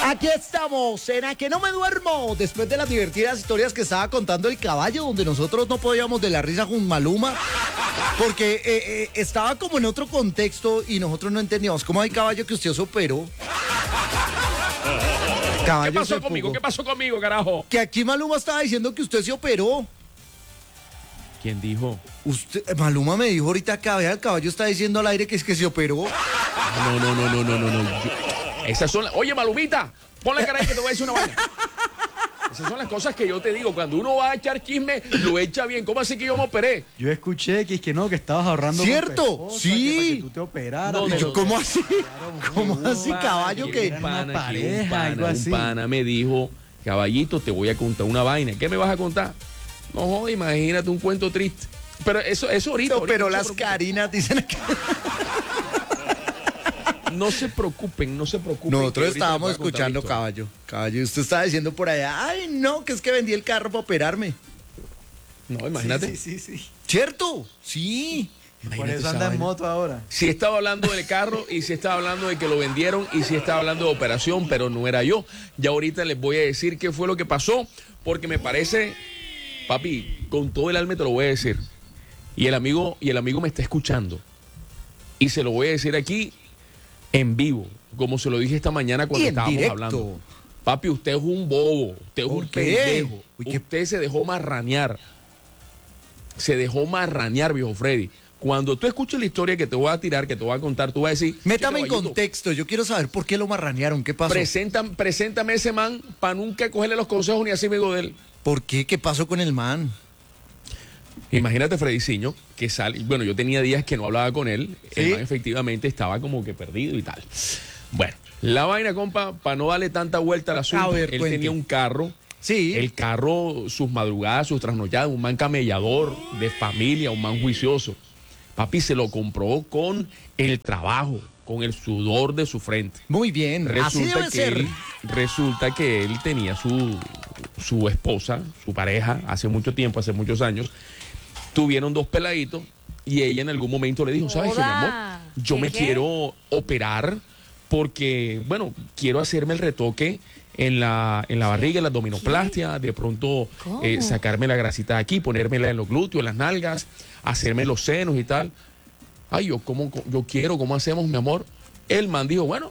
Aquí estamos, en A que no me duermo, después de las divertidas historias que estaba contando el caballo, donde nosotros no podíamos de la risa con Maluma, porque estaba como en otro contexto y nosotros no entendíamos. ¿Cómo hay caballo que usted se operó? ¿Qué pasó conmigo? ¿Qué pasó conmigo, carajo? Que aquí Maluma estaba diciendo que usted se operó. ¿Quién dijo? Maluma me dijo ahorita que el caballo está diciendo al aire que es que se operó. No. Esas son Oye, Malumita, ponle cara ahí que te voy a decir una vaina. Esas son las cosas que yo te digo. Cuando uno va a echar chisme, lo echa bien. ¿Cómo así que yo me operé? Yo escuché que es que no, que estabas ahorrando. ¿Cierto? Sí. Para que tú te operaras. ¿Cómo así? ¿Cómo así, caballo? Que Un pana me dijo, caballito, te voy a contar una vaina. ¿Qué me vas a contar? No, joder, imagínate un cuento triste. Pero eso ahorita. Pero las carinas dicen que... No se preocupen. Nosotros estábamos escuchando, caballo, usted estaba diciendo por allá, ay, no, que es que vendí el carro para operarme. No, imagínate. Sí. ¿Cierto? Sí. Por eso anda en moto ahora. Sí estaba hablando del carro y sí estaba hablando de que lo vendieron y sí estaba hablando de operación, pero no era yo. Ya ahorita les voy a decir qué fue lo que pasó, porque me parece, papi, con todo el alma te lo voy a decir. Y el amigo me está escuchando. Y se lo voy a decir aquí en vivo, como se lo dije esta mañana cuando estábamos hablando. Papi, usted es un bobo, usted es un pendejo. Usted se dejó marranear. Viejo Freddy. Cuando tú escuches la historia que te voy a tirar, que te voy a contar, tú vas a decir... Métame en contexto, yo quiero saber por qué lo marranearon, ¿qué pasó? Preséntame ese man para nunca cogerle los consejos ni así amigo de él. ¿Por qué? ¿Qué pasó con el man? Imagínate, Frediciño, que sale... Bueno, yo tenía días que no hablaba con él. ¿Sí? El man efectivamente estaba como que perdido y tal. Bueno, la vaina, compa, para no darle tanta vuelta al asunto, él tenía un carro. Sí. El carro, sus madrugadas, sus trasnochadas, un man camellador, de familia, un man juicioso. Papi se lo compró con el trabajo, con el sudor de su frente. Muy bien, así debe ser. Resulta que él tenía su esposa, su pareja, hace mucho tiempo, hace muchos años. Tuvieron 2 peladitos y ella en algún momento le dijo, ¿sabes qué, mi amor? Yo me quiero operar porque, bueno, quiero hacerme el retoque en la barriga, en la abdominoplastia, de pronto sacarme la grasita de aquí, ponérmela en los glúteos, en las nalgas, hacerme los senos y tal. Ay, yo quiero, ¿cómo hacemos, mi amor? El man dijo, bueno,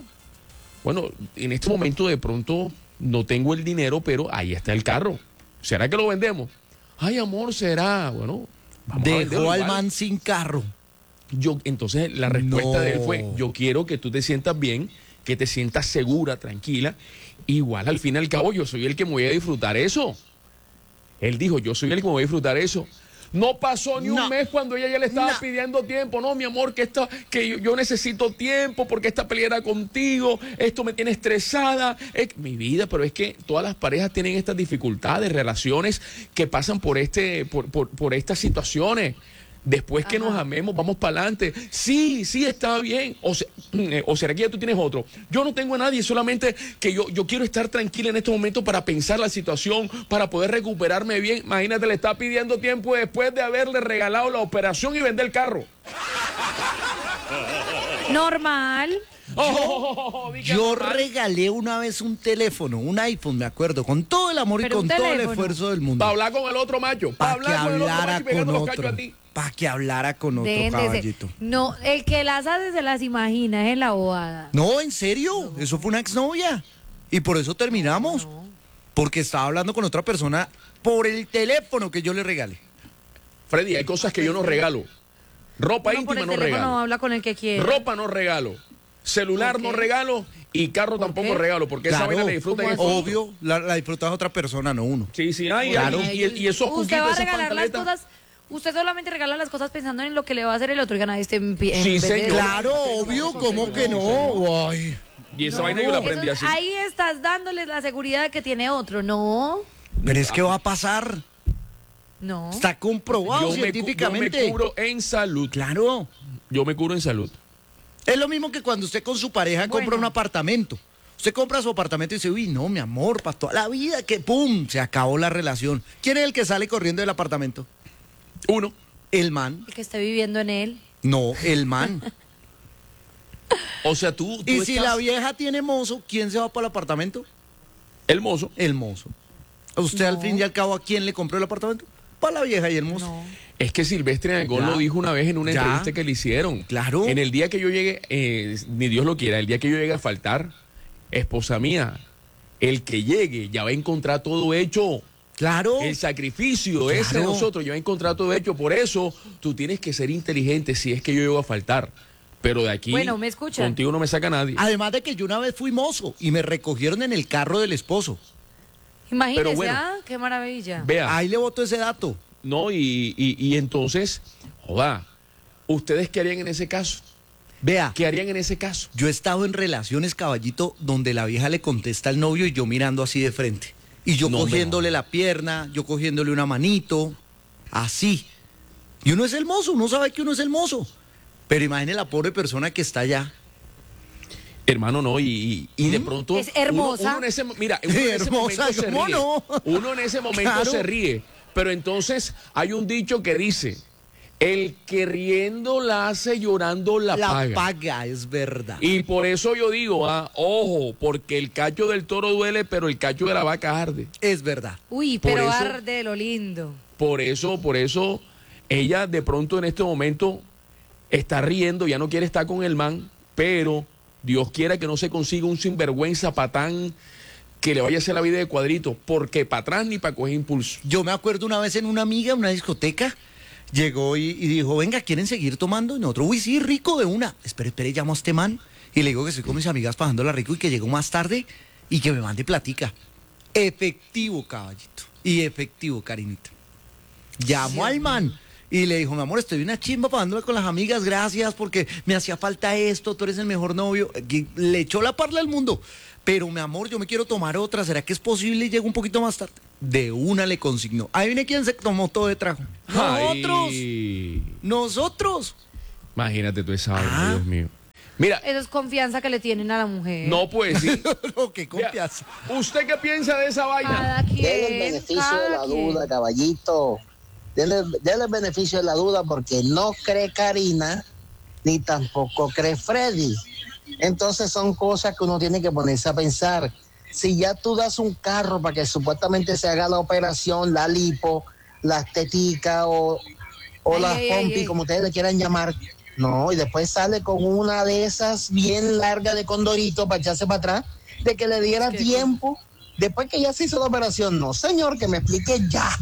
en este momento de pronto no tengo el dinero, pero ahí está el carro. ¿Será que lo vendemos? Ay, amor, será. Bueno, dejó al man sin carro. Entonces la respuesta de él fue, yo quiero que tú te sientas bien, que te sientas segura, tranquila. Igual al fin y al cabo yo soy el que me voy a disfrutar eso. Él dijo, yo soy el que me voy a disfrutar eso. No pasó ni un mes cuando ella ya le estaba pidiendo tiempo. No, mi amor, que yo necesito tiempo porque esta pelea era contigo. Esto me tiene estresada. Mi vida, pero es que todas las parejas tienen estas dificultades, relaciones que pasan por estas situaciones. Después que nos amemos, vamos para adelante. Sí, está bien. O será que ya tú tienes otro. Yo no tengo a nadie, solamente que yo quiero estar tranquila en este momento para pensar la situación, para poder recuperarme bien. Imagínate, le está pidiendo tiempo después de haberle regalado la operación y vender el carro. Normal. Yo regalé una vez un teléfono, un iPhone, me acuerdo, con todo el amor y con todo el esfuerzo del mundo. Para hablar con el otro macho. Para hablar con el otro macho y pegando los cachos a ti. Para que hablara con otro caballito. No, el que las hace se las imagina, es la bobada. No, ¿en serio? No. Eso fue una exnovia. Y por eso terminamos. No. Porque estaba hablando con otra persona por el teléfono que yo le regalé. Freddy, hay cosas que yo no regalo. Ropa íntima no regalo. No habla con el que quiere. Ropa no regalo. Celular no regalo y carro tampoco regalo, porque esa vaina la disfruta en el obvio, la disfruta otra persona, no uno. Sí, claro. Y esos usted va a regalar las cosas. Usted solamente regala las cosas pensando en lo que le va a hacer el otro y gana Sí, señor. Claro, obvio, ¿cómo que no? Ay. Y esa vaina yo la aprendí así. Ahí estás dándoles la seguridad de que tiene otro, ¿no? Pero es que va a pasar. No. Está comprobado científicamente. Yo me cubro en salud. Claro. Yo me cubro en salud. Es lo mismo que cuando usted con su pareja compra un apartamento. Usted compra su apartamento y dice, uy, no, mi amor, para toda la vida, que pum, se acabó la relación. ¿Quién es el que sale corriendo del apartamento? Uno. El man. El que esté viviendo en él. No, el man. O sea, tú Y si estás- la vieja tiene mozo, ¿quién se va para el apartamento? El mozo. El mozo. ¿Usted al fin y al cabo a quién le compró el apartamento? Para la vieja y el mozo. No. Es que Silvestre Dangond Ya. lo dijo una vez en una Ya. entrevista que le hicieron. Claro. En el día que yo llegue, ni Dios lo quiera, el día que yo llegue a faltar, esposa mía, el que llegue ya va a encontrar todo hecho. Claro. El sacrificio ese de Claro. nosotros ya va a encontrar todo hecho. Por eso tú tienes que ser inteligente si es que yo llego a faltar. Pero de aquí, Bueno, ¿me escuchan? contigo no me saca nadie. Además de que yo una vez fui mozo y me recogieron en el carro del esposo. Imagínese, Pero bueno. qué maravilla. Vea. Ahí le boto ese dato. No, y entonces, joda, ¿ustedes qué harían en ese caso? Vea, ¿Qué harían en ese caso? yo he estado en relaciones, caballito, donde la vieja le contesta al novio y yo mirando así de frente. Y yo No, cogiéndole la pierna, yo cogiéndole una manito, así. Y uno es el mozo, uno sabe que uno es el mozo. Pero imagine la pobre persona que está allá. Hermano, no, y de pronto... Es hermosa. Uno en ese, mira, uno en ese Hermosa, momento se ¿cómo ríe. no? Uno en ese momento Claro. se ríe. Pero entonces hay un dicho que dice, el que riendo la hace, llorando la paga. paga, es verdad. Y por eso yo digo, ojo, porque el cacho del toro duele, pero el cacho de la vaca arde. Es verdad. Uy, Por pero eso- arde lo lindo. Por eso, ella de pronto en este momento está riendo, ya no quiere estar con el man, pero Dios quiera que no se consiga un sinvergüenza patán que le vaya a hacer la vida de cuadrito, porque para atrás ni para coger impulso. Yo me acuerdo una vez en una amiga, en una discoteca, llegó y dijo, venga, ¿quieren seguir tomando? Y nosotros, uy, sí, rico de una. Espere, llamo a este man. Y le digo que estoy con mis amigas pasándola rico y que llegó más tarde y que me mande platica. Efectivo, caballito. Y efectivo, cariñito. Llamó al man y le dijo, mi amor, estoy una chimba pasándola con las amigas, gracias porque me hacía falta esto, tú eres el mejor novio. Y le echó la parla al mundo. Pero, mi amor, yo me quiero tomar otra, ¿será que es posible y llego un poquito más tarde? De una le consignó. Ahí viene quien se tomó todo de trago. Nosotros. Ay, Nosotros. imagínate tú esa vaina, Ah. Dios mío. Mira, Eso es confianza que le tienen a la mujer. no puede decir. No, qué confianza. ¿Usted qué piensa de esa vaina? Cada quien. Denle el beneficio de cada la quien. duda, caballito. Denle el beneficio de la duda porque no cree Karina ni tampoco cree Freddy. Entonces son cosas que uno tiene que ponerse a pensar. Si ya tú das un carro para que supuestamente se haga la operación, la lipo, la estética o la Ay, pompi, ay. como ustedes le quieran llamar, no, y después sale con una de esas bien larga de condorito para echarse para atrás, de que le diera ¿Qué? tiempo, después que ya se hizo la operación. No, señor, que me explique ya.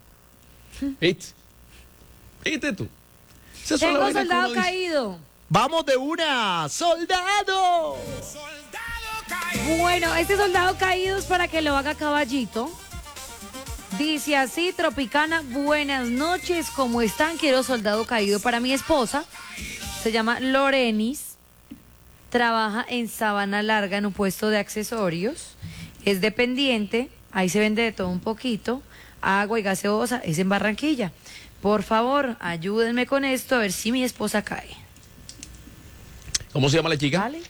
¿Viste tú? Esas son las Tengo vainas que soldado uno dice. caído. Vamos de una. ¡Soldado! Bueno, este soldado caído es para que lo haga caballito. Dice así, Tropicana, buenas noches, ¿cómo están? Quiero soldado caído para mi esposa. Se llama Lorenis. Trabaja en Sabana Larga en un puesto de accesorios. Es dependiente, ahí se vende de todo un poquito. Agua y gaseosa, es en Barranquilla. Por favor, ayúdenme con esto a ver si mi esposa cae. ¿Cómo se llama la chica? ¿Vale?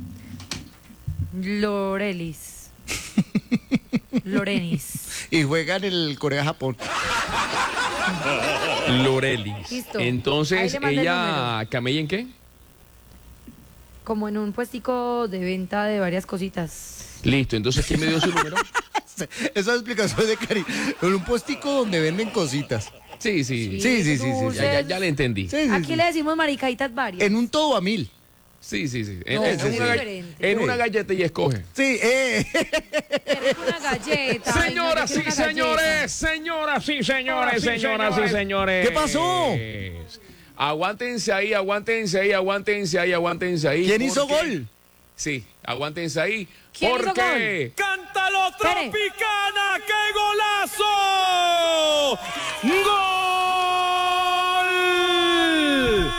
Lorelis. Lorenis. Y juega en el Corea-Japón. Lorelis. Listo. Ahí Entonces, le mandé el ¿ella camella en qué? Como en un puestico de venta de varias cositas. Listo, entonces, ¿quién me dio su número? Esa explicación de Cari. En un puestico donde venden cositas. Sí, sí. Sí. Ya le entendí. Sí, sí, Aquí sí. le decimos maricaitas varias. En un todo a 1000. Sí. No, En es una diferente. en una galleta y escoge. Sí, Queremos una galleta. Ay, no, yo Señoras quiero y una galleta. señores, señoras y señores, señoras y señores. ¿Qué pasó? Aguántense ahí. ¿Quién hizo porque- gol? Sí, aguántense ahí. ¿Quién hizo Porque ¡Cántalo, Espere. Tropicana! ¡Qué golazo! ¡Gol!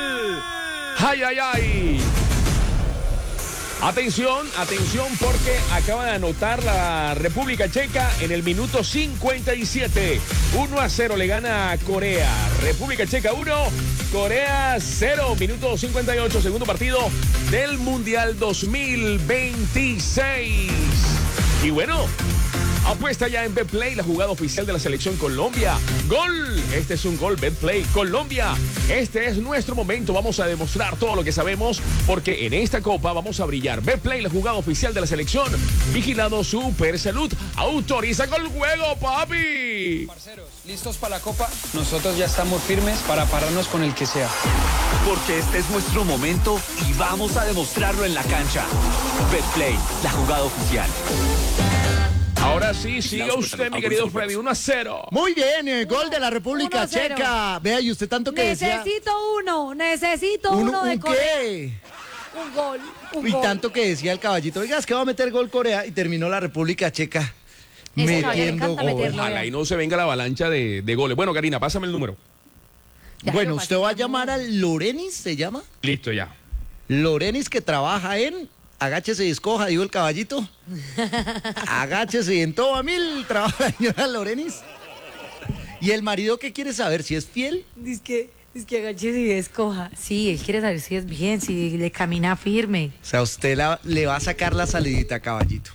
¡ay! Atención, porque acaba de anotar la República Checa en el minuto 57. 1-0 le gana a Corea. República Checa 1, Corea 0. Minuto 58, segundo partido del Mundial 2026. Y bueno, Apuesta ya en Betplay, la jugada oficial de la selección Colombia. ¡Gol! Este es un gol Betplay. Colombia, este es nuestro momento. Vamos a demostrar todo lo que sabemos porque en esta copa vamos a brillar. Betplay, la jugada oficial de la selección. Vigilado Super Salud. Autoriza con el juego, papi. Parceros, ¿listos para la copa? Nosotros ya estamos firmes para pararnos con el que sea. Porque este es nuestro momento y vamos a demostrarlo en la cancha. Betplay, la jugada oficial. Ahora sí, siga usted, mi querido Freddy, 1-0. Muy bien, gol de la República 1-0. Checa. Vea, y usted tanto que decía... Necesito uno de ¿Un Corea. qué? Un gol, un Y gol. tanto que decía el caballito, oiga, es que va a meter gol Corea y terminó la República Checa Ese caballero le metiendo encanta gol. meterlo. Ojalá y no se venga la avalancha de goles. Bueno, Karina, pásame el número. Ya, Bueno, lo usted va a pasé. llamar al Lorenis, ¿se llama? Listo, ya. Lorenis, que trabaja en... Agáchese y escoja, dijo el caballito. Agáchese y en todo a mil trabaja la señora Lorenis. ¿Y el marido qué quiere saber? ¿Si es fiel? Dice que agache y escoja. Sí, él quiere saber si es bien, si le camina firme. O sea, usted le va a sacar la salidita, caballito.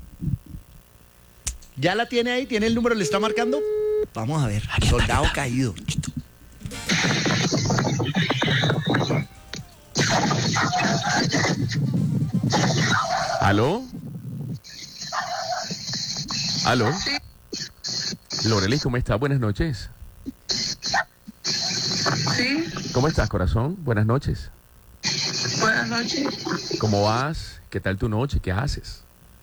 ¿Ya la tiene ahí? ¿Tiene el número? ¿Le está marcando? Vamos a ver. Soldado caído. ¿Aló? ¿Aló? Lorelis, ¿cómo estás? Buenas noches. Sí, ¿Cómo estás, corazón? Buenas noches. buenas noches. ¿Cómo vas? ¿Qué tal tu noche? ¿Qué haces?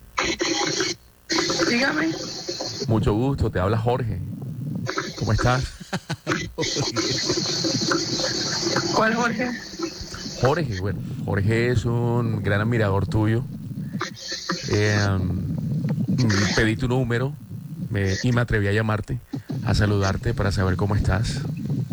Dígame. Mucho gusto, te habla Jorge. ¿Cómo estás? ¿Cuál Jorge? Jorge, bueno, Jorge es un gran admirador tuyo. Pedí tu número y me atreví a llamarte, a saludarte para saber cómo estás.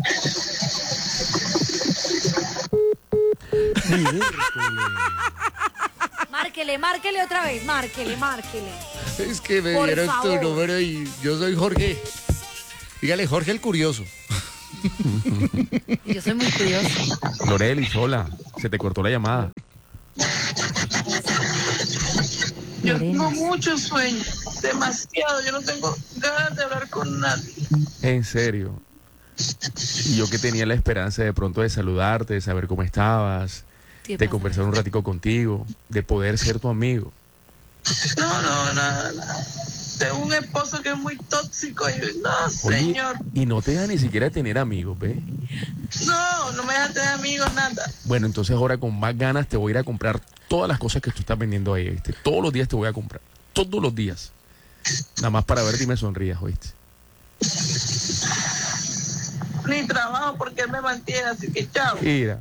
Márquele otra vez, márquele. Es que me Por dieron favor. tu número y yo soy Jorge. Dígale, Jorge el curioso. Y yo soy muy curiosa. Lorelis, hola, se te cortó la llamada. Yo Lorenis. tengo mucho sueño, demasiado. Yo no tengo ganas de hablar con nadie. En serio. Y yo que tenía la esperanza de pronto de saludarte, de saber cómo estabas, ¿Qué de pasa? conversar un ratico contigo, de poder ser tu amigo. No, nada. Tengo un esposo que es muy tóxico y no, Oye, señor. y no te deja ni siquiera tener amigos, ¿ves? No me deja tener amigos, nada. Bueno, entonces ahora con más ganas te voy a ir a comprar todas las cosas que tú estás vendiendo ahí, ¿viste? Todos los días te voy a comprar. Todos los días. Nada más para verte y me sonrías, ¿oíste? Ni trabajo porque él me mantiene, así que chao. Mira.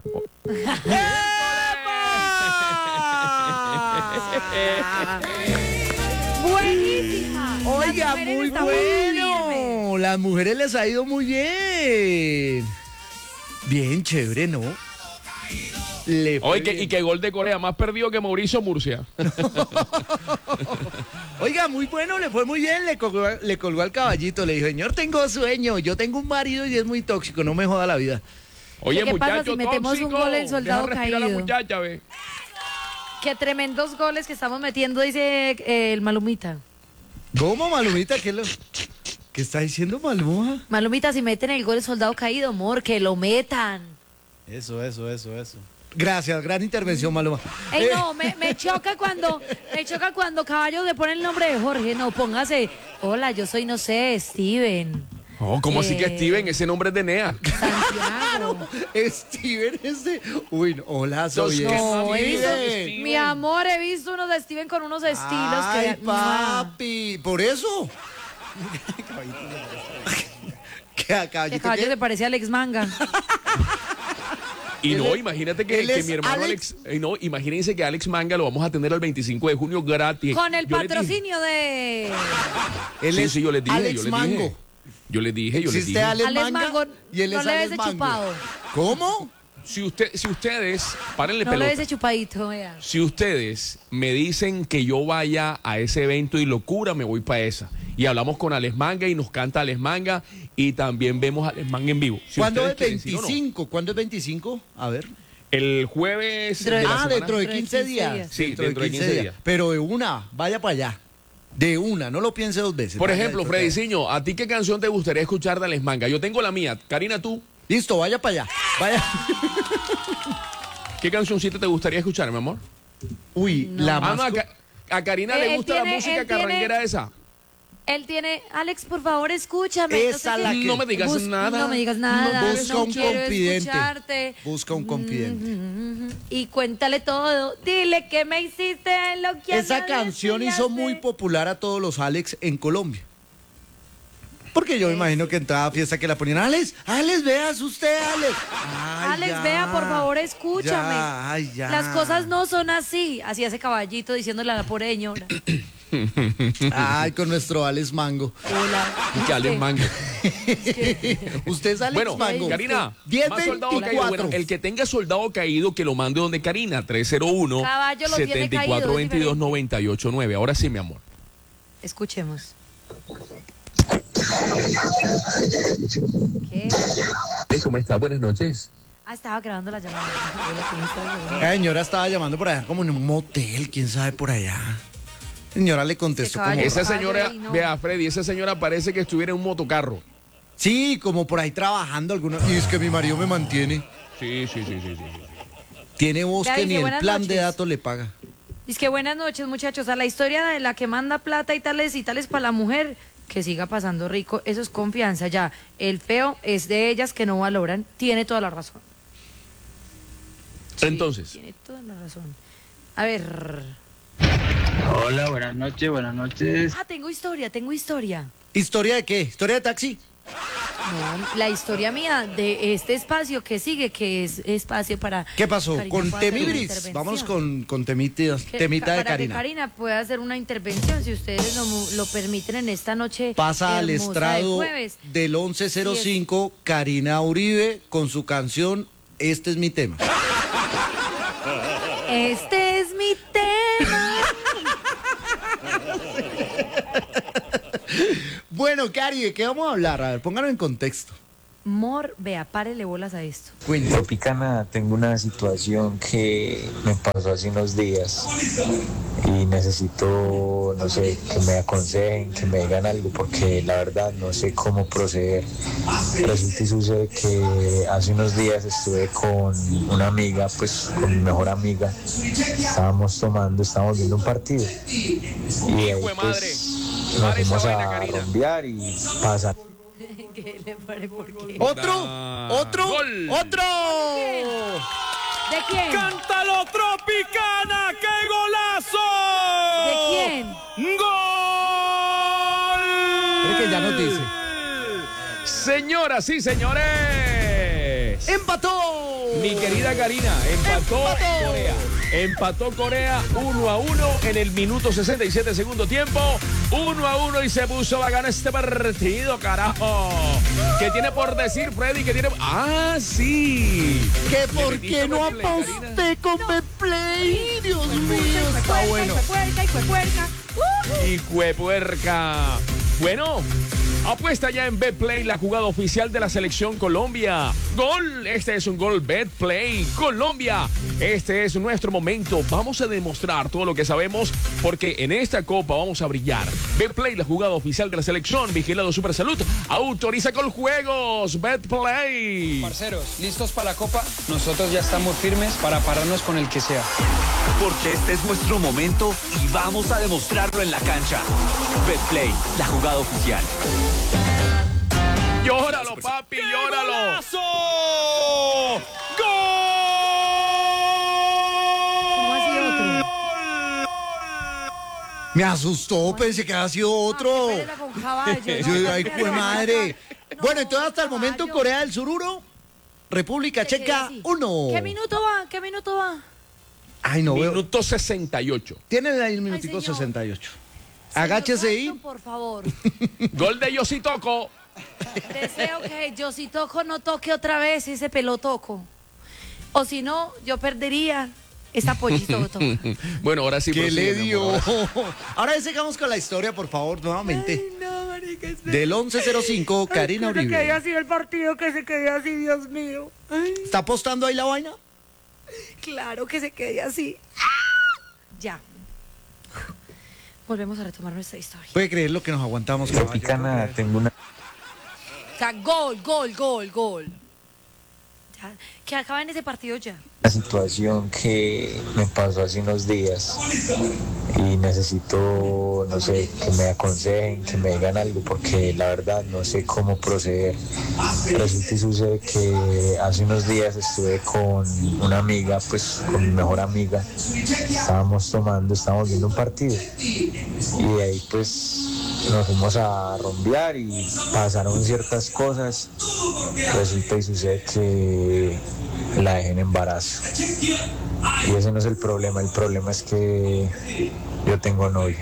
Buenísima. Oiga, Las mujeres muy están firmes. bueno. Las mujeres les ha ido muy bien. Bien chévere, ¿no? Le fue Oye, bien. y que gol de Corea más perdido que Mauricio Murcia. Oiga, muy bueno, le fue muy bien, le colgó al caballito, le dijo, señor, tengo sueño, yo tengo un marido y es muy tóxico, no me joda la vida. Oye, ¿Qué pasa muchacho si metemos un tóxico, gol en Soldado deja respirar a la Caído? muchacha, ve. Qué tremendos goles que estamos metiendo, dice el Malumita. ¿Cómo, Malumita? ¿Qué está diciendo Maluma? Malumita, si meten el gol el Soldado Caído, amor, que lo metan. Eso. Gracias, gran intervención, Maluma. Ey, no, me choca cuando Caballo le pone el nombre de Jorge. No, póngase, hola, yo soy, no sé, Steven. Oh, ¿cómo así que Steven? Ese nombre es de Nea. Santiago. Steven ese. Uy, no, hola, soy No, he visto- Steven. mi amor, he visto uno de Steven con unos estilos Ay, que... papi, por eso. ¿Qué a Que caballito Caballo qué? le parecía Alex Manga. Y no, imagínate que él es mi hermano Alex. no, imagínense que Alex Manga lo vamos a tener el 25 de junio gratis. Con el Yo les dije- patrocinio de... Él Sí, es sí, yo les dije, Alex yo les Mango. dije. Yo les dije. Existe Alex Alex Manga Mango, y él no es le Alex des Mango. chupado. ¿Cómo? Si ustedes, párenle No le pelota. des de chupadito, vea. Si ustedes me dicen que yo vaya a ese evento y locura, me voy para esa. Y hablamos con Alex Manga y nos canta Alex Manga y también vemos a Alex Manga en vivo. Si ¿Cuándo es ustedes quieren, si no, no. 25? ¿Cuándo es 25? A ver. El jueves de la semana. Dentro de Dentro de 15 días. Sí, dentro de 15 días. Pero de una, vaya para allá. De una, no lo piense dos veces. Por Vaya, ejemplo, disfrute. Frediciño, ¿a ti qué canción te gustaría escuchar de Alex Manga? Yo tengo la mía. Karina, ¿tú? Listo, vaya para allá. Vaya. ¿Qué cancioncita te gustaría escuchar, mi amor? Uy, la Ah, no, más... a Karina le Él gusta la tiene- música él tiene- carranguera esa. Él tiene, Alex, por favor, escúchame. Esa sé la qué- que- No me digas nada. No me digas nada. Busca no un quiero confidente. escucharte. Busca un confidente. Y cuéntale todo. Dile que me hiciste lo que Esa a nadie canción se le hizo muy hace. popular a todos los Alex en Colombia. Porque yo me imagino que en cada fiesta que la ponían, Alex, veas usted, Alex. Ay, Alex, ya, vea, por favor, escúchame. ya, ay, ya. Las cosas no son así. Así hace Caballito diciéndole a la pobre señora. Ay, con nuestro Alex Mango. Hola. Y que Alex Manga. Usted es Alex Bueno, Mango. Karina, 10, más soldado 24. caído. Bueno, el que tenga soldado caído, que lo mande donde Karina, 301 Caballo lo tiene caído, es 7422 989. Ahora sí, mi amor. Escuchemos. ¿Qué? ¿Cómo está? Buenas noches. Ah, estaba grabando la llamada. Hola, ¿cómo estás? La señora estaba llamando por allá como en un motel, quién sabe por allá. Señora le contestó como... Esa Caballo señora, ahí, no. vea, Freddy, esa señora parece que estuviera en un motocarro. Sí, como por ahí trabajando alguna... Y es que mi marido me mantiene. Sí. Tiene voz Ya que dice, ni el buenas plan de noches. datos le paga. Es que buenas noches, muchachos. A la historia de la que manda plata y tales para la mujer, que siga pasando rico, eso es confianza ya. El feo es de ellas que no valoran. Tiene toda la razón. Entonces, Tiene toda la razón. A ver. Hola, buenas noches, buenas noches. Ah, tengo historia. ¿Historia de qué? ¿Historia de taxi? No, la historia mía de este espacio que sigue, que es espacio para... ¿Qué pasó? Karina Con pueda hacer una Temibris. intervención. Vamos con temita Que- temita de para Karina. que Karina pueda hacer una intervención, si ustedes lo permiten en esta noche. Pasa al hermosa de estrado jueves. del 1105 Karina Uribe con su canción Este es mi tema. Este es mi tema. Bueno, Cari, ¿de qué vamos a hablar? A ver, pónganlo en contexto. Mor, vea, párele bolas a esto. Tropicana, tengo una situación que me pasó hace unos días y necesito, no sé, que me aconsejen, que me digan algo, porque la verdad no sé cómo proceder. Resulta y sucede que hace unos días estuve con una amiga, pues con mi mejor amiga, estábamos viendo un partido y ahí Hijo de madre. pues nos Pare esa fuimos vaina, a Karina. rumbear y pasa. ¿Qué le pare por qué? ¿Otro? Gol. ¡Otro! ¿De quién? ¡Cántalo, Tropicana! ¡Qué golazo! ¿De quién? ¡Gol! Creo que ya nos dice. señoras y señores. ¡Empató! Mi querida Karina, empató Corea. Empató Corea 1-1 en el minuto 67 segundo tiempo. 1-1 y se puso a ganar este partido, carajo. ¿Qué tiene por decir, Freddy? ¿Qué tiene? Ah, sí. ¿Que por ¿Le qué metiste no Betplay, Karina? aposté con Betplay? Dios mío, está bueno. Y cuepuerca. Bueno, apuesta ya en Betplay, la jugada oficial de la selección Colombia. ¡Gol! Este es un gol Betplay. Colombia, este es nuestro momento. Vamos a demostrar todo lo que sabemos porque en esta copa vamos a brillar. Betplay, la jugada oficial de la selección. Vigilado Supersalud. Autoriza con juegos. Betplay. Parceros, ¿listos para la copa? Nosotros ya estamos firmes para pararnos con el que sea. Porque este es nuestro momento y vamos a demostrarlo en la cancha. Betplay, la jugada oficial. Llóralo, papi, llóralo. ¡Golazo! ¿Cómo así otro? Me asustó, pensé que había sido otro. Pérela con caballo, Yo, no, ay, no, jue no, madre. no, Bueno, entonces hasta el caballo. momento Corea del Sur 1, República Se queda Checa así. 1. ¿Qué minuto va? ¿Qué minuto va? Ay, no veo. Minuto 68. Tienen ahí el minutico señor. 68. Señor Agáchese ahí. Watson, por favor. Gol de Yositoco. Deseo que yo si toco no toque otra vez ese pelotoco. O si no, yo perdería esta pollito. Bueno, ahora sí. ¿Qué prosigue, le mi dio? amor. Ahora sigamos con la historia, por favor, nuevamente. no, marica, Del 1105, Karina Que se quede Uribe. así el partido, que se quede así, Dios mío. Ay, ¿Está apostando ahí la vaina? claro que se quede así. Ya. Volvemos a retomar nuestra historia. Puede creer lo que nos aguantamos, caballo. Tropicana, tengo una O sea, gol. Ya, que acaben ese partido ya. situación que me pasó hace unos días y necesito, no sé, que me aconsejen, que me digan algo, porque la verdad no sé cómo proceder. Resulta y sucede que hace unos días estuve con una amiga, pues con mi mejor amiga, estábamos viendo un partido y de ahí pues nos fuimos a rumbear y pasaron ciertas cosas. Resulta y sucede que la dejé en embarazo. Y ese no es el problema es que yo tengo novia.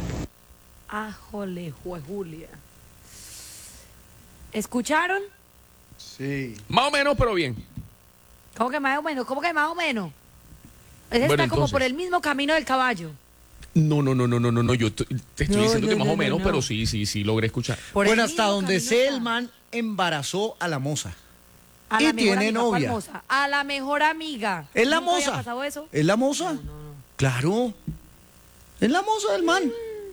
Ajole, Julia. ¿Escucharon? Sí. Más o menos, pero bien. ¿Cómo que más o menos? Ese Bueno, está como entonces. por el mismo camino del caballo. No, yo te estoy diciendo que más o menos, no. pero sí, logré escuchar. Por el Bueno, hasta mismo donde camino sé, está. el man embarazó a la moza. A y la mejor tiene amiga, ¿cuál novia. moza? A la mejor amiga. ¿Es la ¿Nunca había moza? pasado eso? ¿Es la moza? Claro. Es la moza del man.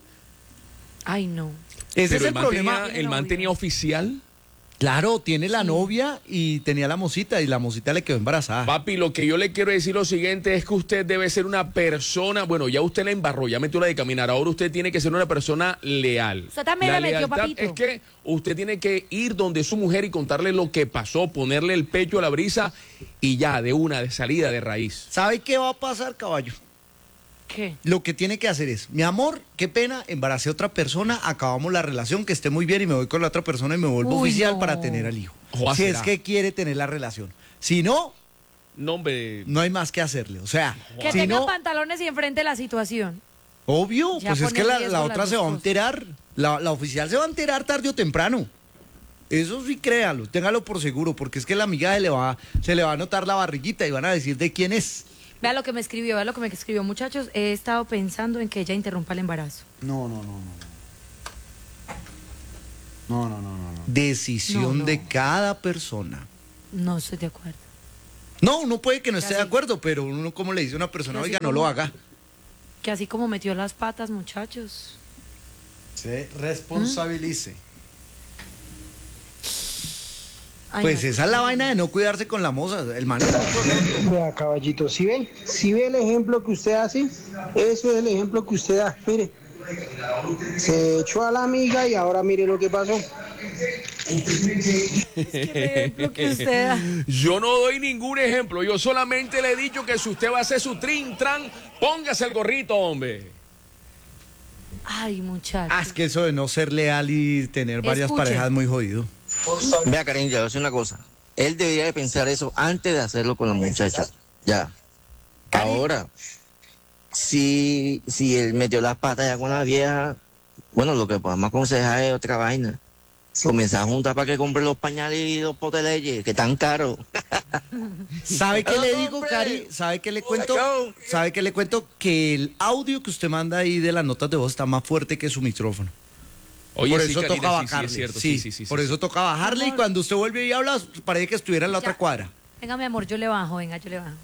Ay, no. Ese Pero es el problema. el man tenía oficial. Claro, tiene la novia y tenía la mocita y la mocita le quedó embarazada. Papi, lo que yo le quiero decir lo siguiente es que usted debe ser una persona, bueno, ya usted la embarró, ya metió la de caminar, ahora usted tiene que ser una persona leal. Usted también la metió, lealtad papito. es que usted tiene que ir donde su mujer y contarle lo que pasó, ponerle el pecho a la brisa y ya, de salida, de raíz. ¿Sabe qué va a pasar, caballo? ¿Qué? Lo que tiene que hacer es, mi amor, qué pena, embaracé a otra persona, acabamos la relación, que esté muy bien y me voy con la otra persona y me vuelvo Uy, oficial no. para tener al hijo. Joder, Si será. es que quiere tener la relación. Si no, No, hombre. no hay más que hacerle. O sea, Que si tenga no, pantalones y enfrente la situación. obvio, Ya pues es pone que en la riesgo las otra dos se va a cosas. enterar. La oficial se va a enterar tarde o temprano. Eso sí, créalo, téngalo por seguro, porque es que la amiga se le va a notar la barriguita y van a decir de quién es. Vea lo que me escribió, muchachos. He estado pensando en que ella interrumpa el embarazo. No. No. Decisión No. de cada persona. No estoy de acuerdo. No, uno puede que no esté de Casi. acuerdo, pero uno como le dice a una persona, Casi oiga, no como- lo haga. Que así como metió las patas, muchachos. Se responsabilice. Ay, Pues no. esa es la vaina de no cuidarse con la moza, el man. Vea, caballito, si ve el ejemplo que usted hace, eso es el ejemplo que usted da. Mire, se echó a la amiga y ahora mire lo que pasó. ejemplo que usted da. Yo no doy ningún ejemplo, yo solamente le he dicho que si usted va a hacer su tran, póngase el gorrito, hombre. Ay, muchachos. Ah, es que eso de no ser leal y tener varias Escuche. parejas es muy jodido. Vea, cariño, yo voy a decir una cosa. Él debería de pensar eso antes de hacerlo con la muchacha. Ya. Ahora, si él metió las patas ya con la vieja, bueno, lo que podemos aconsejar es otra vaina. Comenzar a juntar para que compre los pañales y los potes de leche, que están caros. ¿Sabe qué No, le digo, hombre. Cari? ¿Sabe qué le cuento? Sacao. ¿Sabe qué le cuento? Que el audio que usted manda ahí de las notas de voz está más fuerte que su micrófono. Oye, por sí, eso Karina, toca sí, sí, bajarle. es cierto, Sí, sí, por sí. eso toca bajarle y Amor. cuando usted vuelve y habla, parece que estuviera en la otra Ya. cuadra. Venga, mi amor, yo le bajo, venga, yo le bajo.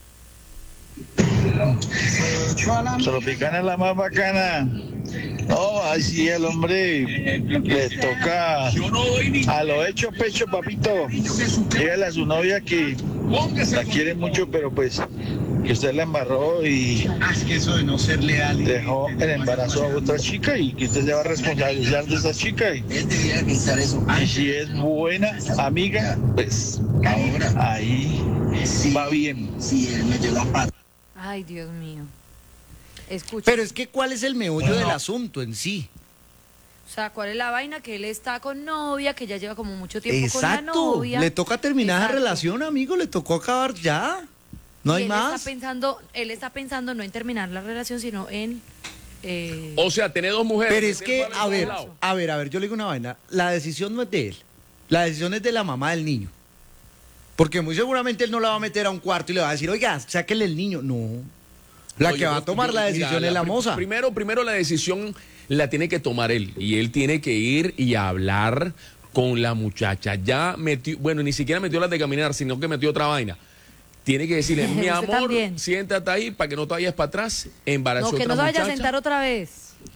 Tropicana es la más bacana. No, así el hombre le toca a lo hecho pecho, papito. Dígale a su novia que la quiere mucho, pero pues que usted la embarró y Es que eso de no ser leal. dejó el embarazo a otra chica y que usted se va a responsabilizar de esa chica. Y Él debería de pensar eso. si es buena amiga, pues ahí va bien. Si él metió las patas. Ay, Dios mío. Escucha. Pero es que ¿cuál es el meollo del asunto en sí? O sea, ¿cuál es la vaina? Que él está con novia, que ya lleva como mucho tiempo con Exacto. la novia. Le toca terminar la Exacto. relación, amigo, le tocó acabar ya. No Y hay él más. Él está pensando no en terminar la relación, sino en... O sea, tiene dos mujeres. Pero es que, Tiene a ver, lado. yo le digo una vaina. La decisión no es de él. La decisión es de la mamá del niño. Porque muy seguramente él no la va a meter a un cuarto y le va a decir, oiga, sáquele el niño. No. La No, que yo va a creo- tomar yo- la mira, decisión es la moza. Primero la decisión la tiene que tomar él. Y él tiene que ir y hablar con la muchacha. Ya metió, bueno, ni siquiera metió las de caminar, sino que metió otra vaina. Tiene que decirle, mi Usted amor, también. siéntate ahí para que no te vayas para atrás, embarazo No, que otra no se vaya a muchacha. sentar otra vez.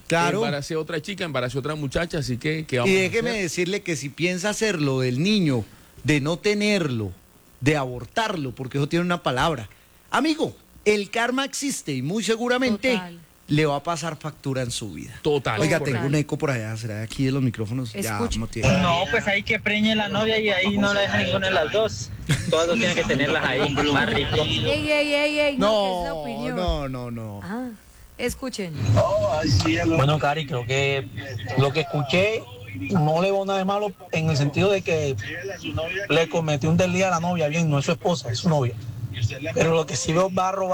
Claro. Embaracé a otra chica, embaracé a otra muchacha, así que ¿qué vamos Y a déjeme hacer? decirle que si piensa hacerlo del niño, de no tenerlo, de abortarlo, porque eso tiene una palabra. Amigo, el karma existe y muy seguramente Total. le va a pasar factura en su vida. Total. Oiga, correcto. tengo un eco por allá, será de aquí de los micrófonos. Escuche. Ya, no tiene. No, pues hay que preñe la novia y ahí no la deja ninguna de las dos. Todas dos tienen que tenerlas ahí, más rico. Ey, no, que es la No, opinión. no. Ah, escuchen. Bueno, Cari, creo que lo que escuché no le veo nada de malo en el sentido de que le cometió un desliz a la novia, bien, no es su esposa, es su novia. Pero lo que sí veo barro,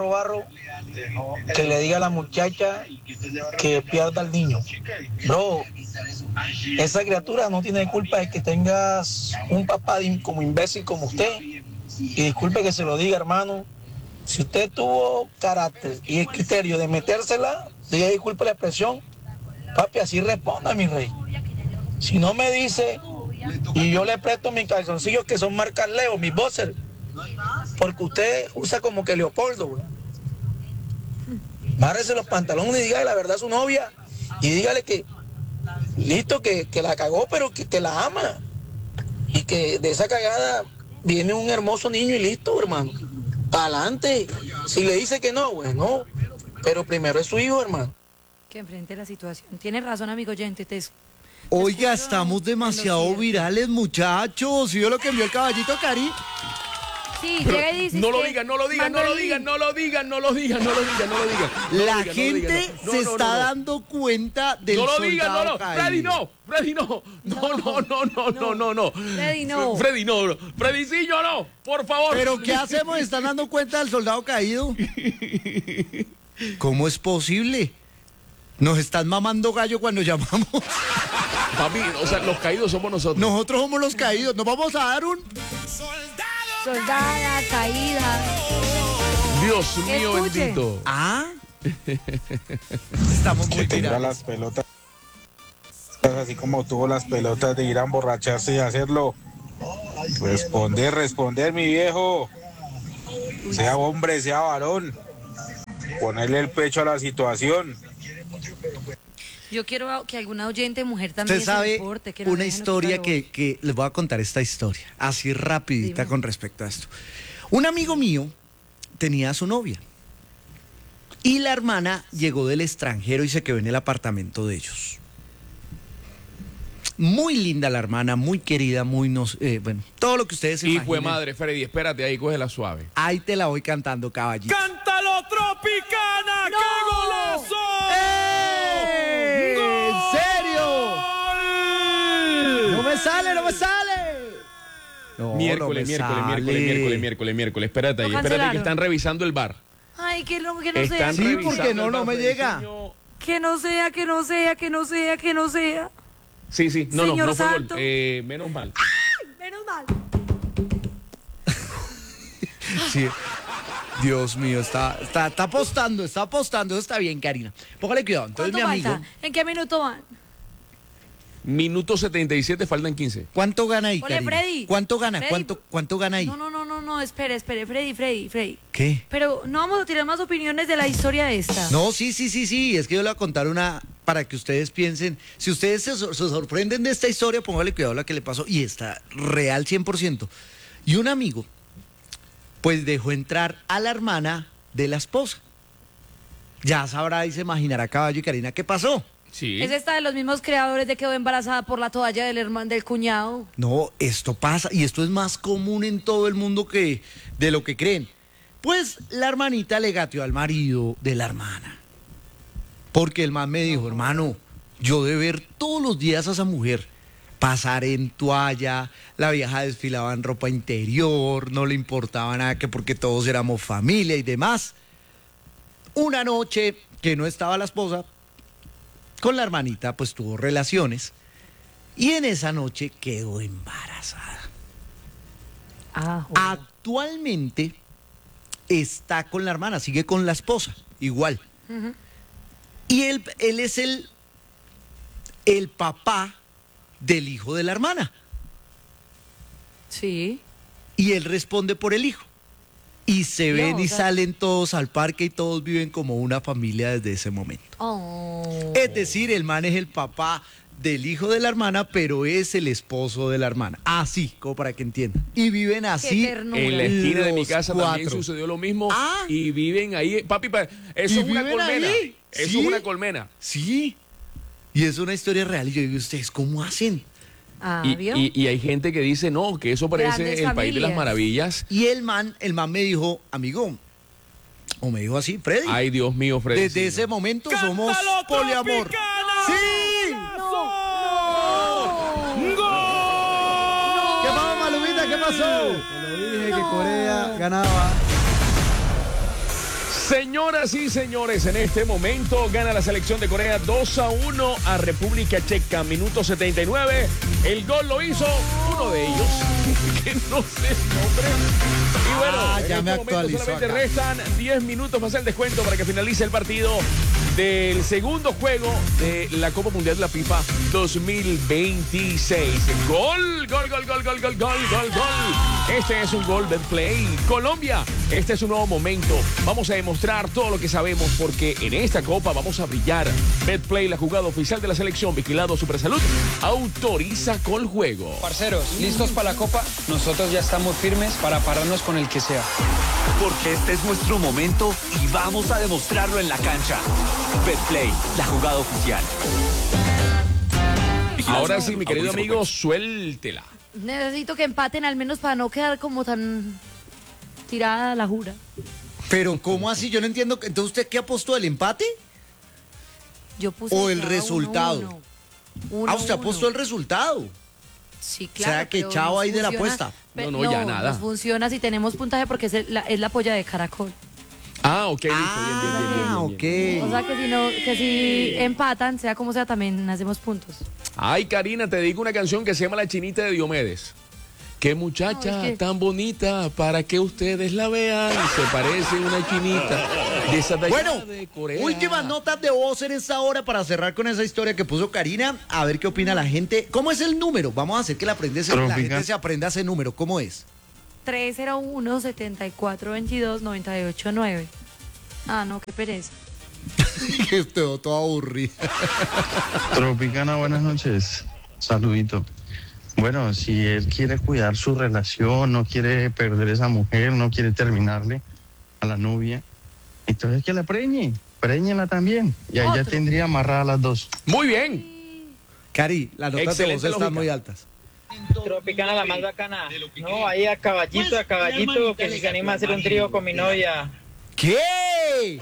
que le diga a la muchacha que pierda al niño. Bro, esa criatura no tiene culpa de que tengas un papá como imbécil como usted. Y disculpe que se lo diga, hermano. Si usted tuvo carácter y el criterio de metérsela, diga disculpe la expresión, papi, así responda, mi rey. Si no me dice, y yo le presto mis calzoncillos que son marcas Leo, mis boxers, porque usted usa como que Leopoldo, güey. Bárrese los pantalones y dígale la verdad a su novia y dígale que, listo, que la cagó, pero que la ama. Y que de esa cagada viene un hermoso niño y listo, hermano. Adelante. Si le dice que no, pues no. Pero primero es su hijo, hermano. Que enfrente la situación. Tiene razón, amigo oyente. Oiga, estamos demasiado virales, muchachos. ¿Sí vio lo que envió el caballito, Cari? Sí, Pero llega y dice. no lo digan. La gente se está dando cuenta del No lo soldado digan, no. caído. Freddy, no. No. Freddy, no. Freddy, no. Freddycillo, no. Por favor. ¿Pero qué hacemos? ¿Están dando cuenta del soldado caído? ¿Cómo es posible? Nos están mamando gallo cuando llamamos. Papi, o sea, los caídos somos nosotros. Nosotros somos los caídos. Nos vamos a dar un... Soldada, caída. Dios mío Escuchen. bendito. ¿Ah? Estamos muy Que tenga virales. las pelotas, así como tuvo las pelotas de ir a emborracharse y hacerlo. Responder, mi viejo. Sea hombre, sea varón. Ponerle el pecho a la situación. Yo quiero que alguna oyente mujer también Usted se sabe reporte, que no una dejen historia otra voz. que les voy a contar esta historia, así rapidita Dime. con respecto a esto. Un amigo mío tenía a su novia y la hermana llegó del extranjero y se quedó en el apartamento de ellos. Muy linda la hermana, muy querida, muy bueno, todo lo que ustedes se Hijo de imaginen. madre, Freddy, espérate ahí, cógela suave. Ahí te la voy cantando, caballito. ¡Cántalo, Tropicana! ¡Qué golazo! ¡Eh! ¿En serio? ¡No me sale! No, Miércoles. Espérate ahí, Lo espérate que cancelaron. están revisando el bar. Ay, que no sea. Están Sí, revisando porque no el bar, me llega. Freddycillo. Que no sea. Sí, no Señor fue gol. Santo. Menos mal. Menos mal. Sí. Dios mío, está apostando, eso está bien, Karina. Póngale cuidado. Entonces, mi ¿Cuánto amigo, falta? ¿En qué minuto van? Minuto 77, faltan 15. ¿cuánto gana ahí, Ole, Karina? Freddy. ¿Cuánto gana? Freddy. ¿Cuánto gana ahí? No, espere, Freddy. ¿Qué? Pero no vamos a tirar más opiniones de la historia esta. No, sí, es que yo le voy a contar una para que ustedes piensen. Si ustedes se sorprenden de esta historia, póngale cuidado a la que le pasó y está real 100%. Y un amigo, pues dejó entrar a la hermana de la esposa. Ya sabrá y se imaginará, Caballo y Karina, ¿qué pasó? Sí. Es esta de los mismos creadores de quedó embarazada por la toalla del hermano del cuñado. No, esto pasa y esto es más común en todo el mundo que de lo que creen. Pues la hermanita le gateó al marido de la hermana. Porque el man me dijo, hermano, yo de ver todos los días a esa mujer pasar en toalla, la vieja desfilaba en ropa interior, no le importaba nada que porque todos éramos familia y demás. Una noche que no estaba la esposa, con la hermanita pues tuvo relaciones y en esa noche quedó embarazada. Actualmente está con la hermana, sigue con la esposa, igual. Ujú. Y él es el papá del hijo de la hermana. Sí. Y él responde por el hijo. Y se ven Dios, y salen todos al parque y todos viven como una familia desde ese momento. Oh. Es decir, el man es el papá del hijo de la hermana, pero es el esposo de la hermana. Así, como para que entiendan. Y viven así. En la esquina de mi los casa cuatro. también sucedió lo mismo. Y viven ahí. Papi, eso es una viven colmena. ahí. Eso ¿Sí? es una colmena. Sí. Y es una historia real. Y yo digo, ¿ustedes cómo hacen? Ah, ¿vio? Y hay gente que dice, no, que eso parece Grandes el país de las familias. maravillas. Y el man me dijo, amigo, o me dijo así, Freddy. Ay, Dios mío, Freddy. Desde ese momento somos poliamor. ¡Sí! ¿Qué pasó, Malumita? ¿Qué pasó? Te lo dije que Corea ganaba. Señoras y señores, en este momento gana la selección de Corea 2-1 a República Checa. Minuto 79. El gol lo hizo uno de ellos, que no sé su nombre. Y bueno, ya en me este momento actualizó solamente acá. restan 10 minutos para hacer el descuento para que finalice el partido del segundo juego de la Copa Mundial de la FIFA 2026. Gol, gol, gol, gol, gol, gol, gol, gol, gol. Este es un gol Betplay. Colombia, este es un nuevo momento. Vamos a demostrar todo lo que sabemos porque en esta Copa vamos a brillar. Betplay, la jugada oficial de la selección, vigilado Supersalud, autoriza con juego. Parceros, ¿listos para la Copa? Nosotros ya estamos firmes para pararnos con el que sea. Porque este es nuestro momento y vamos a demostrarlo en la cancha. Betplay, la jugada oficial. Ahora sí, mi querido amigo, suéltela. Necesito que empaten al menos para no quedar como tan tirada la jura. Pero ¿cómo así? Yo no entiendo. Entonces, ¿usted qué apostó? ¿El empate? Yo puse ¿O el cada resultado? uno, Usted apostó el resultado. Sí, O claro. sea, que pero chao nos ahí de la funciona- apuesta. pe- No, ya nada. Nos funciona si tenemos puntaje porque es la polla de Caracol. Ah, ok, listo, bien, bien, bien, bien, bien. Ok. O sea que si empatan, sea como sea, también hacemos puntos. Ay, Karina, te dedico una canción que se llama La Chinita de Diomedes. Qué muchacha No, es que- tan bonita para que ustedes la vean. Se parece a una chinita de esa de allá Bueno, de Corea. últimas notas de voz en esta hora para cerrar con esa historia que puso Karina. A ver qué opina la gente. ¿Cómo es el número? Vamos a hacer que la gente se aprenda ese número. ¿Cómo es? 301-7422-989. Ah, no, qué pereza. Que estoy todo aburrido. Tropicana, buenas noches. Saludito. Bueno, si él quiere cuidar su relación, no quiere perder esa mujer, no quiere terminarle a la novia, entonces que la preñe, préñela también. Y ahí ya Otro. tendría amarradas las dos. Muy bien. Cari, las notas de voz Excelente están lógica. muy altas. Tropicana la más bacana. No, ahí a caballito, que si se anima a hacer un trío con mi novia. ¿Qué?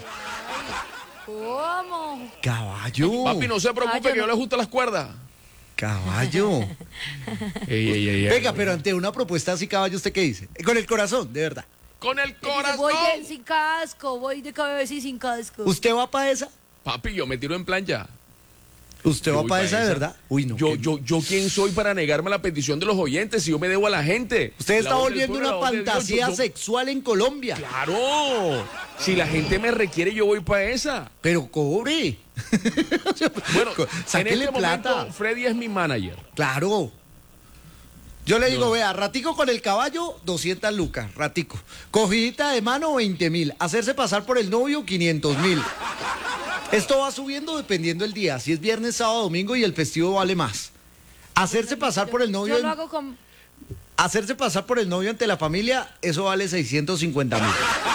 ¿Cómo? Caballo. Papi, no se preocupe yo que yo no- le ajusto las cuerdas. Caballo. Ey, ey, ey, ey. Venga, pero ante una propuesta así, caballo, ¿usted qué dice? Con el corazón, de verdad. Con el Voy corazón. sin casco, voy de cabeza y sin casco. ¿Usted va para esa? Papi, yo me tiro en plancha. ¿Usted Yo va voy para pa' esa de esa. verdad? Uy, no. Yo ¿qué? quién soy para negarme la petición de los oyentes si yo me debo a la gente. Usted La está voz del volviendo pueblo, una la voz de Dios. fantasía Yo- sexual en Colombia. Claro. Si la gente me requiere, yo voy para esa. Pero cobre. Bueno, Sáquele en este plata. momento, Freddy es mi manager. Claro. Yo le digo, vea, ratico con el caballo, 200 lucas, ratico. Cogidita de mano, 20.000. Hacerse pasar por el novio, 500.000. Esto va subiendo dependiendo del día. Si es viernes, sábado, domingo y el festivo vale más. Hacerse pasar por el novio, Yo lo hago con... hacerse pasar por el novio ante la familia, eso vale 650.000.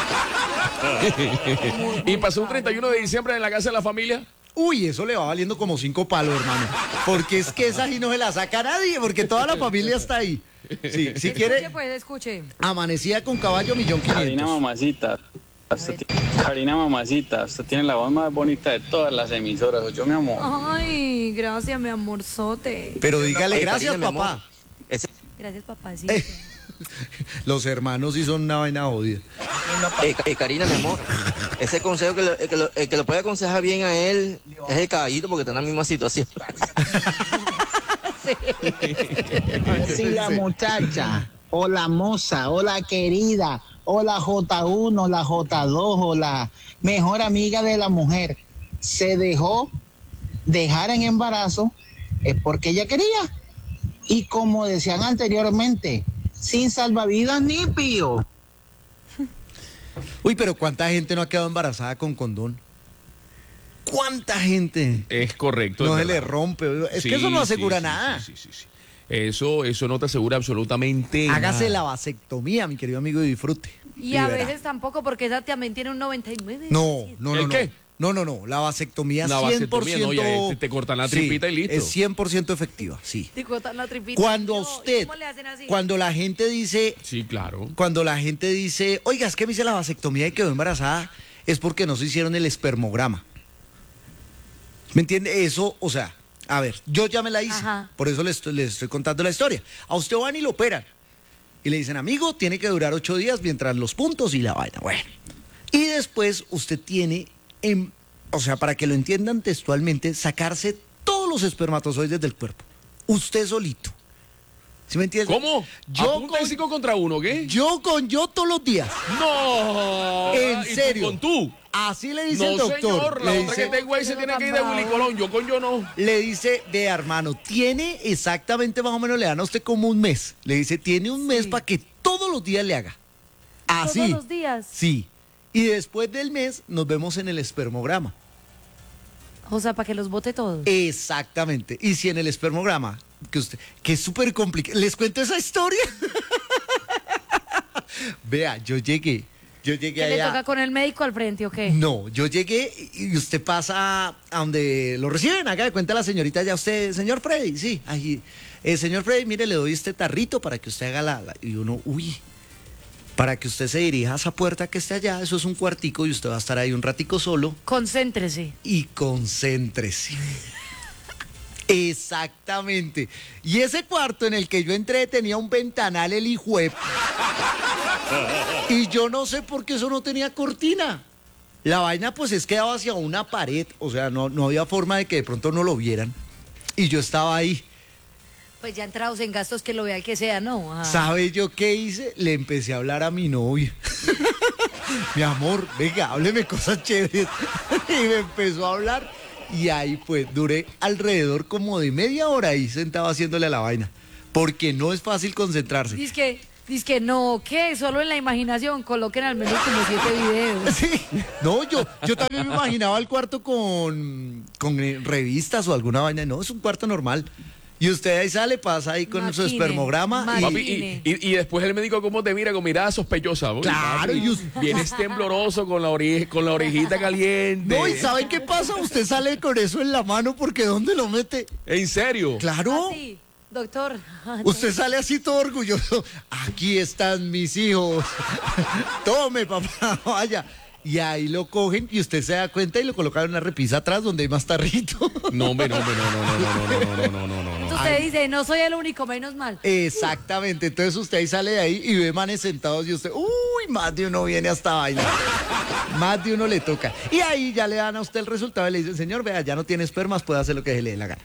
Y pasó un 31 de diciembre en la casa de la familia. Uy, eso le va valiendo como 5 palos, hermano. Porque es que esa sí no se la saca nadie, porque toda la familia está ahí. Sí, si Escuche, quiere, pues, escuche. amanecida con caballo, 1.500.000. Karina mamacita, Karina mamacita, usted tiene la voz más bonita de todas las emisoras. Yo, mi amor. Ay, gracias, mi amorzote. Pero dígale Ey, gracias, Karina, mi amor. papá. Gracias, papacito. Los hermanos sí son una vaina jodida. Karina, mi amor, ese consejo el que lo puede aconsejar bien a él es el caballito porque está en la misma situación. Si la muchacha, o la moza, o la querida, o la J1, la J2, o la mejor amiga de la mujer se dejó dejar en embarazo, es porque ella quería. Y como decían anteriormente, sin salvavidas ni pío. Uy, pero ¿cuánta gente no ha quedado embarazada con condón? ¿Cuánta gente? Es correcto. No es se le verdad. rompe. Es Sí, que eso no sí, asegura sí, nada. sí, sí, sí. Eso no te asegura absolutamente Hágase nada. la vasectomía, mi querido amigo, y disfrute. Y a verá. veces tampoco, porque esa también tiene un 99. No. ¿El qué? No. La vasectomía La 100%. vasectomía, no, ya te cortan la tripita y listo. Es 100% efectiva, sí. Te cortan la tripita. Cuando No, usted, ¿cómo le hacen así? cuando la gente dice, Sí, claro. cuando la gente dice, oiga, es que me hice la vasectomía y quedó embarazada, es porque no se hicieron el espermograma. ¿Me entiende? Eso, o sea, a ver, yo ya me la hice, Ajá. por eso les estoy contando la historia. A usted van y lo operan. Y le dicen, amigo, tiene que durar 8 días mientras los puntos y la vaina. Bueno. Y después usted tiene, o sea, para que lo entiendan textualmente, sacarse todos los espermatozoides del cuerpo. Usted solito. ¿Sí me entiende? ¿Cómo? Yo ¿A punta de 5 contra 1, qué? Yo todos los días. No. En ¿Y tú serio. con tú? Así le dice No, el doctor. señor, la Le otra dice- que tengo ahí se tiene que ir de Willy Colón. Yo con yo no. Le dice, vea hermano, tiene exactamente más o menos, le dan a usted como un mes. Le dice, tiene un mes para que todos los días le haga. Así. Todos los días. Sí. Y después del mes nos vemos en el espermograma. O sea, para que los bote todos. Exactamente. Y si en el espermograma, que es súper complicado, ¿les cuento esa historia? Vea, yo llegué ¿Qué le allá. toca con el médico al frente o qué? No, yo llegué y usted pasa a donde lo reciben. Haga de cuenta la señorita, ya usted, señor Freddy, sí. Ahí, señor Freddy, mire, le doy este tarrito para que usted haga y uno, uy, para que usted se dirija a esa puerta que está allá, eso es un cuartico y usted va a estar ahí un ratico solo. Concéntrese. Y concéntrese. Exactamente. Y ese cuarto en el que yo entré tenía un ventanal el hijuep. Y yo no sé por qué eso no tenía cortina. La vaina pues es que daba hacia una pared, o sea, no había forma de que de pronto no lo vieran. Y yo estaba ahí. Pues ya entrados en gastos que lo vea el que sea, ¿no? Ah. ¿Sabe yo qué hice? Le empecé a hablar a mi novia. Mi amor, venga, hábleme cosas chéveres. Y me empezó a hablar. Y ahí pues duré alrededor como de media hora ahí sentado haciéndole a la vaina. Porque no es fácil concentrarse. Dice que no, ¿qué? Solo en la imaginación coloquen al menos como 7 videos. Sí. No, yo también me imaginaba el cuarto con revistas o alguna vaina. No, es un cuarto normal. Y usted ahí sale, pasa ahí con su espermograma. Papi, y después el médico cómo te mira con mirada sospechosa. Uy, Claro, papi, vienes tembloroso con la orejita caliente. No, ¿y sabe qué pasa? Usted sale con eso en la mano porque ¿dónde lo mete? ¿En serio? Claro. Ah, sí, doctor. Usted sale así todo orgulloso. Aquí están mis hijos. Tome, papá, vaya. Y ahí lo cogen y usted se da cuenta y lo colocan en una repisa atrás donde hay más tarrito. No, hombre, no. Entonces usted dice, no soy el único, menos mal. Exactamente. Entonces usted ahí sale de ahí y ve manes sentados y usted, uy, más de uno viene a esta vaina. Más de uno le toca. Y ahí ya le dan a usted el resultado y le dicen, señor, vea, ya no tiene espermas, puede hacer lo que se le dé la gana.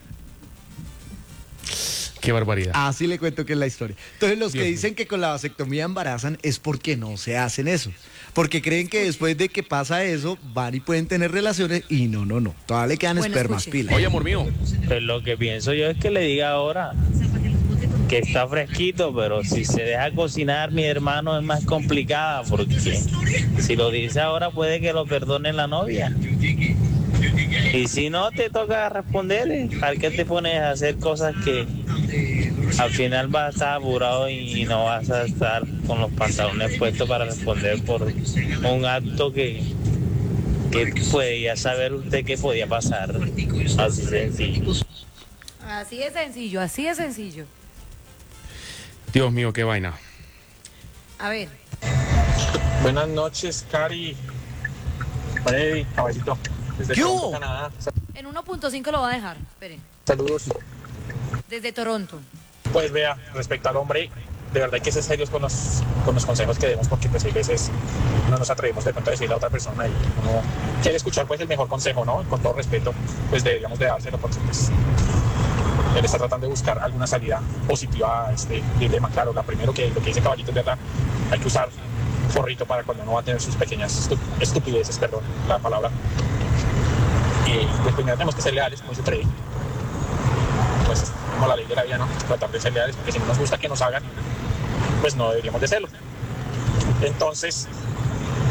Qué barbaridad. Así le cuento que es la historia. Entonces los que Dios dicen que con la vasectomía embarazan es porque no se hacen eso. Porque creen que después de que pasa eso, van y pueden tener relaciones y no. Todavía le quedan espermas, pilas. Oye, amor mío. Pues lo que pienso yo es que le diga ahora que está fresquito, pero si se deja cocinar, mi hermano, es más complicada, porque si lo dice ahora puede que lo perdone la novia. Y si no, te toca responder. ¿Para qué te pones a hacer cosas que al final vas a estar apurado y no vas a estar con los pantalones puestos para responder por un acto que podía saber usted que podía pasar? Así sencillo. Así de sencillo, así de sencillo. Dios mío, qué vaina. A ver. Buenas noches, Cari. Freddy, caballito. Desde Toronto, Canadá. En 1.5 lo va a dejar. Espere. Saludos. Desde Toronto. Pues vea, respecto al hombre, de verdad hay que ser serios con los consejos que demos, porque pues hay veces no nos atrevemos de pronto a decirle a otra persona y uno quiere escuchar pues el mejor consejo, ¿no? Con todo respeto, pues deberíamos de dárselo, porque pues él está tratando de buscar alguna salida positiva a este dilema. Claro, lo que dice Caballito es verdad, hay que usar forrito para cuando uno va a tener sus pequeñas estupideces, perdón la palabra. Y pues primero tenemos que ser leales, como dice Freddy. Pues como la ley de la vida, ¿no? Tratar de ser leales, porque si no nos gusta que nos hagan, pues no deberíamos de serlo. Entonces,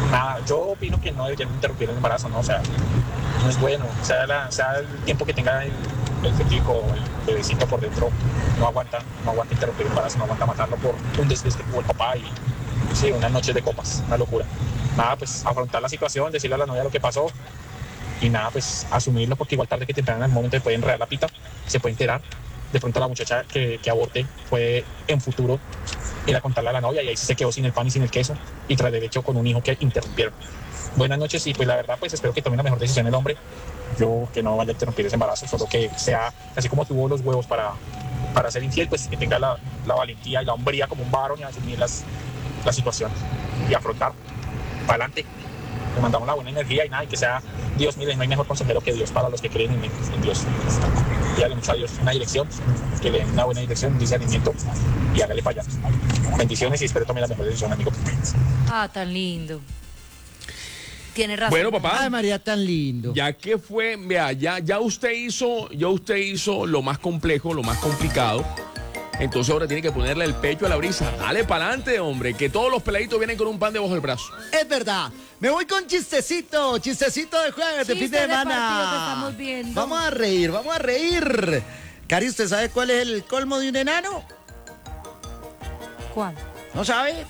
nada, yo opino que no deberían interrumpir el embarazo, ¿no? O sea, no es bueno, sea el tiempo que tenga el fetico, el bebecito por dentro, no aguanta interrumpir el embarazo, no aguanta matarlo por un desdeste como el papá y sí, unas noches de copas, una locura. Nada, pues afrontar la situación, decirle a la novia lo que pasó y nada, pues asumirlo, porque igual tarde que temprano en el momento se puede enredar la pita, se puede enterar. De pronto la muchacha que aborte puede en futuro ir a contarle a la novia y ahí se quedó sin el pan y sin el queso y tras derecho con un hijo que interrumpieron. Buenas noches y pues la verdad pues espero que tome la mejor decisión el hombre. Yo que no vaya a interrumpir ese embarazo, solo que sea así como tuvo los huevos para ser infiel, pues que tenga la valentía y la hombría como un varón y asumir la situación y afrontar para adelante. Le mandamos la buena energía y nada, y que sea Dios, miren, no hay mejor consejero que Dios para los que creen en Dios. Dígale mucho a Dios una dirección, que le den una buena dirección, un discernimiento y hágale para allá. Bendiciones y espero tome la mejor decisión, amigo. Ah, tan lindo. Tiene razón. Bueno, papá. Ay, María, tan lindo. Ya que fue, vea, ya usted hizo lo más complejo, lo más complicado. Entonces ahora tiene que ponerle el pecho a la brisa. Dale para adelante, hombre, que todos los peladitos vienen con un pan debajo del brazo. Es verdad. Me voy con chistecito de jueves, de fin de semana. Que estamos viendo. Vamos a reír. Cari, ¿usted sabe cuál es el colmo de un enano? ¿Cuál? ¿No sabe?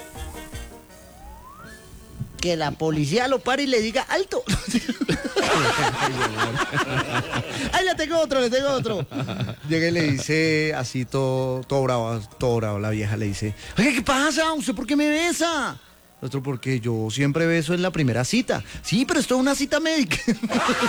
Que la policía lo pare y le diga alto. Ay, le tengo otro. Llega y le dice así todo bravo, la vieja le dice, oye, ¿qué pasa? ¿Usted por qué me besa? El otro, porque yo siempre beso en la primera cita. Sí, pero esto es una cita médica.